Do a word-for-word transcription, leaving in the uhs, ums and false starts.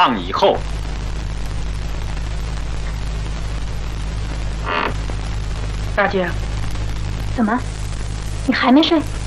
浪以后。 大姐， 怎么？你还没睡？